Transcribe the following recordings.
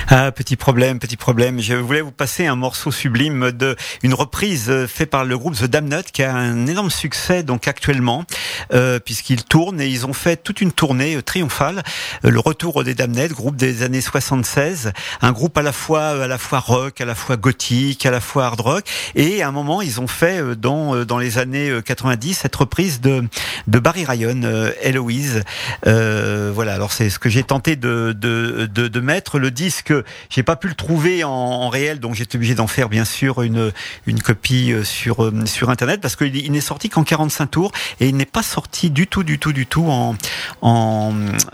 Ah, petit problème. Je voulais vous passer un morceau sublime une reprise faite par le groupe The Damned qui a un énorme succès donc actuellement, puisqu'ils tournent et ils ont fait toute une tournée triomphale. Le retour des Damned, groupe des années 76, un groupe à la fois rock, à la fois gothique, à la fois hard rock. Et à un moment, ils ont fait dans les années 90 cette reprise de Barry Ryan, Eloise. Voilà. Alors c'est ce que j'ai tenté de mettre. Le disque, j'ai pas pu le trouver en réel, donc j'étais obligé d'en faire bien sûr une copie sur internet, parce qu'il n'est sorti qu'en 45 tours et il n'est pas sorti du tout en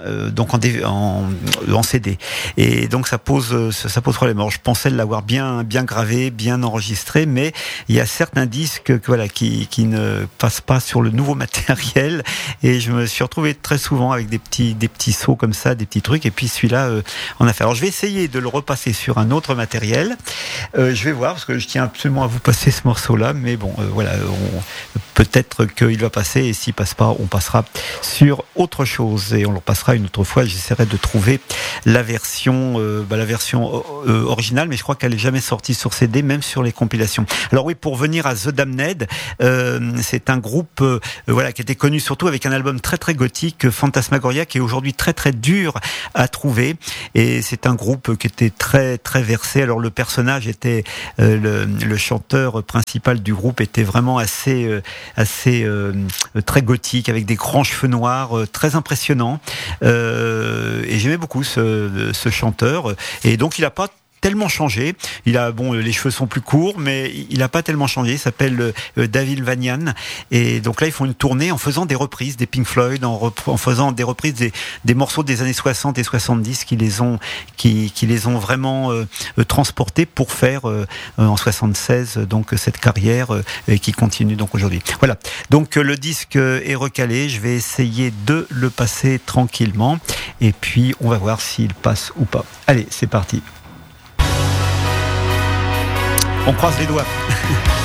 CD. Et donc ça pose problème. Alors je pensais l'avoir bien gravé, bien enregistré, mais il y a certains disques qui ne passent pas sur le nouveau matériel, et je me suis retrouvé très souvent avec des petits sauts comme ça, des petits trucs, et puis celui-là en a fait. Alors je vais essayer de le repasser sur un autre matériel. Je vais voir, parce que je tiens absolument à vous passer ce morceau-là, mais bon, peut-être qu'il va passer, et s'il passe pas, on passera sur autre chose, et on le repassera une autre fois. J'essaierai de trouver la version originale, mais je crois qu'elle est jamais sortie sur CD, même sur les compilations. Alors oui, pour venir à The Damned, c'est un groupe qui était connu surtout avec un album très très gothique, Phantasmagoria, qui est aujourd'hui très très dur à trouver, et c'est un groupe qui était très très versé. Alors le personnage était le chanteur principal du groupe était vraiment assez très gothique, avec des grands cheveux noirs, très impressionnant, et j'aimais beaucoup ce chanteur, et donc il a pas tellement changé. Les cheveux sont plus courts, mais il a pas tellement changé. Il s'appelle David Vanian, et donc là ils font une tournée en faisant des reprises des Pink Floyd, en faisant des reprises des morceaux des années 60 et 70 qui les ont vraiment transportés pour faire en 76 donc cette carrière qui continue donc aujourd'hui. Voilà. Donc le disque est recalé. Je vais essayer de le passer tranquillement, et puis on va voir s'il passe ou pas. Allez, c'est parti. On croise les doigts.